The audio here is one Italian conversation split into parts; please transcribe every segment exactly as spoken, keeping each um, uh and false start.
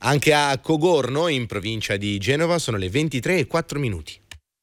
Anche a Cogorno, in provincia di Genova, sono le ventitré e quattro minuti.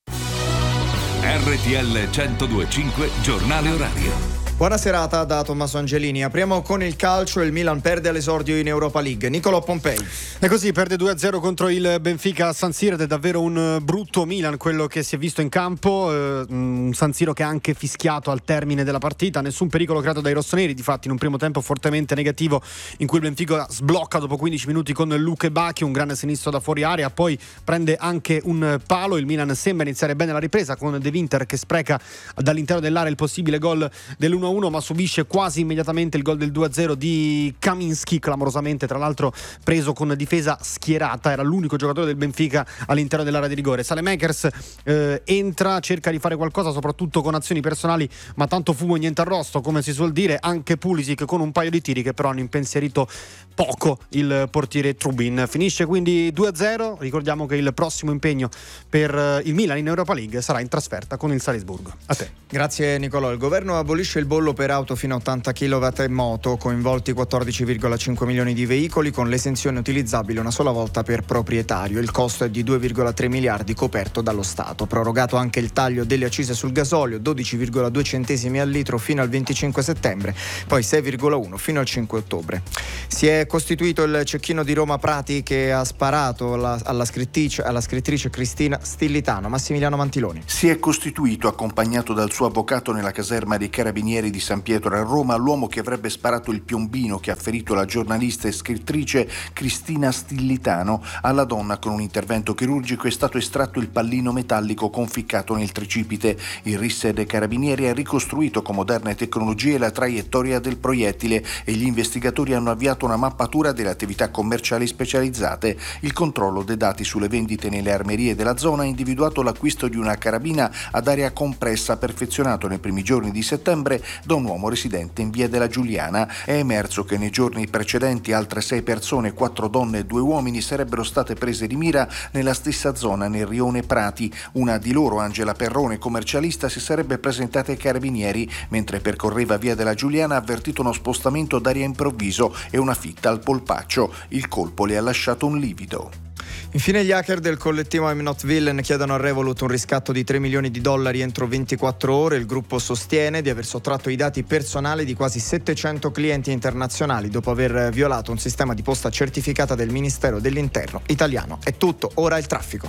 R T L centodue e cinque giornale orario. Buona serata da Tommaso Angelini. Apriamo con il calcio. Il Milan perde all'esordio in Europa League. Nicolò Pompei. E così perde due a zero contro il Benfica a San Siro ed è davvero un brutto Milan quello che si è visto in campo, eh, un San Siro che ha anche fischiato al termine della partita. Nessun pericolo creato dai rossoneri, difatti in un primo tempo fortemente negativo in cui il Benfica sblocca dopo quindici minuti con Luke Bacchi, un grande sinistro da fuori area, poi prende anche un palo. Il Milan sembra iniziare bene la ripresa con De Winter che spreca dall'interno dell'area il possibile gol dell'uno a uno, ma subisce quasi immediatamente il gol del due a zero di Kaminski, clamorosamente tra l'altro preso con difesa schierata. Era l'unico giocatore del Benfica all'interno dell'area di rigore. Saelemaekers eh, entra, cerca di fare qualcosa soprattutto con azioni personali, ma tanto fumo e niente arrosto, come si suol dire. Anche Pulisic con un paio di tiri che però hanno impensierito poco il portiere Trubin. Finisce quindi due a zero. Ricordiamo che il prossimo impegno per il Milan in Europa League sarà in trasferta con il Salisburgo. A te. Grazie Nicolò. Il governo abolisce il bollo per auto fino a ottanta chilowatt e moto, coinvolti quattordici virgola cinque milioni di veicoli, con l'esenzione utilizzabile una sola volta per proprietario. Il costo è di due virgola tre miliardi coperto dallo Stato. Prorogato anche il taglio delle accise sul gasolio, dodici virgola due centesimi al litro fino al venticinque settembre, poi sei virgola uno fino al cinque ottobre. Si è costituito il cecchino di Roma Prati che ha sparato alla, alla, scrittrice, alla scrittrice Cristina Stillitano. Massimiliano Mantiloni. Si è costituito accompagnato dal suo avvocato nella caserma dei Carabinieri di San Pietro a Roma l'uomo che avrebbe sparato il piombino che ha ferito la giornalista e scrittrice Cristina Stillitano. Alla donna con un intervento chirurgico è stato estratto il pallino metallico conficcato nel tricipite. Il R I S dei Carabinieri ha ricostruito con moderne tecnologie la traiettoria del proiettile e gli investigatori hanno avviato una mappatura delle attività commerciali specializzate. Il controllo dei dati sulle vendite nelle armerie della zona ha individuato l'acquisto di una carabina ad aria compressa perfezionato nei primi giorni di settembre da un uomo residente in via della Giuliana. È emerso che nei giorni precedenti altre sei persone, quattro donne e due uomini, sarebbero state prese di mira nella stessa zona nel rione Prati. Una di loro, Angela Perrone, commercialista, si sarebbe presentata ai Carabinieri mentre percorreva via della Giuliana, ha avvertito uno spostamento d'aria improvviso e una fitta al polpaccio. Il colpo le ha lasciato un livido. Infine gli hacker del collettivo I'm Not Villain chiedono a Revolut un riscatto di tre milioni di dollari entro ventiquattro ore. Il gruppo sostiene di aver sottratto i dati personali di quasi settecento clienti internazionali dopo aver violato un sistema di posta certificata del Ministero dell'Interno italiano. È tutto, ora il traffico.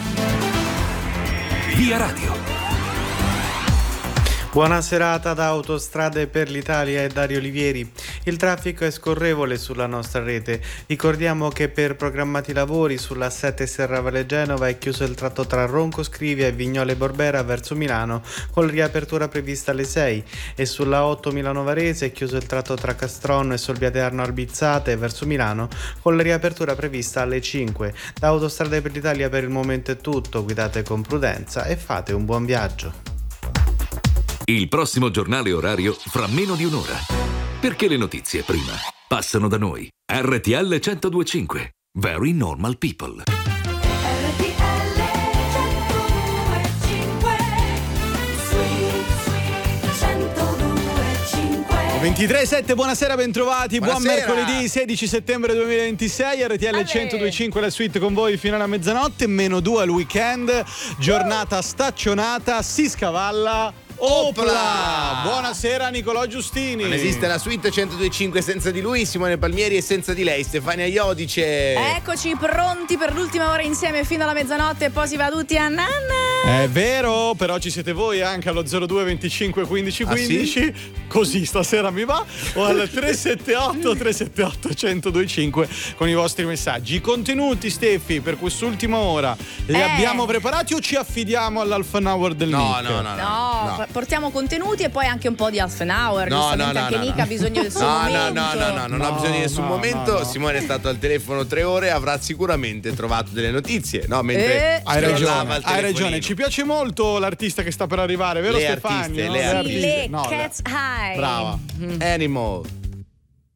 Via Radio. Buona serata da Autostrade per l'Italia e Dario Olivieri. Il traffico è scorrevole sulla nostra rete. Ricordiamo che per programmati lavori sulla A sette Serravalle Genova è chiuso il tratto tra Ronco Scrivia e Vignole Borbera verso Milano, con riapertura prevista alle sei, e sulla otto Milano Varese è chiuso il tratto tra Castronno e Solviate Arno Albizzate verso Milano, con la riapertura prevista alle cinque. Da Autostrade per l'Italia per il momento è tutto. Guidate con prudenza e fate un buon viaggio. Il prossimo giornale orario fra meno di un'ora. Perché le notizie prima passano da noi. R T L centodue e cinque. Very Normal People. ventitré e sette, buonasera, bentrovati. Buonasera. Buon mercoledì sedici settembre duemilaventisei. R T L centodue e cinque la suite con voi fino alla mezzanotte, meno due al weekend. Giornata staccionata, si scavalla. Opla! Buonasera Nicolò Giustini. Non esiste la suite centodue e cinque senza di lui, Simone Palmieri, e senza di lei Stefania Iodice. Eccoci pronti per l'ultima ora insieme fino alla mezzanotte e poi si va tutti a nanna. È vero, però ci siete voi anche allo zero due venticinque quindici quindici. Ah, sì? Così stasera mi va. O al tre sette otto tre sette otto uno zero due cinque con i vostri messaggi. I contenuti, Steffi, per quest'ultima ora li Eh. abbiamo preparati o ci affidiamo all'half an hour del No, Nick? no, no, no. No, no. portiamo contenuti e poi anche un po' di half an hour. No, giustamente no, no, anche no, Nick no. ha bisogno del suo No, no, momento. no, no, no, non No, ho bisogno di nessun no, momento. no, no. Simone è stato al telefono tre ore, avrà sicuramente trovato delle notizie, no? Mentre Eh. Hai scrollava ragione, il hai ragione. telefonino. Ci piace molto l'artista che sta per arrivare, vero Le Stefania? artiste, No? le Sì, artiste. le No, Cat's Eye. brava. Animal.